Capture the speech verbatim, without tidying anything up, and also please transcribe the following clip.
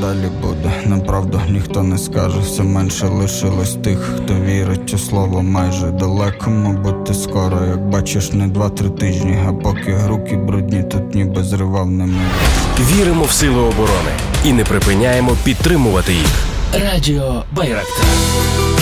далі буде, неправду ніхто не скаже. Все менше лишилось тих, хто вірить у слово майже. Далеко, мабуть, ти скоро, як бачиш, не два-три тижні. А поки руки брудні, тут ніби зривав ними. Віримо в сили оборони і не припиняємо підтримувати їх. Радіо Байрактар.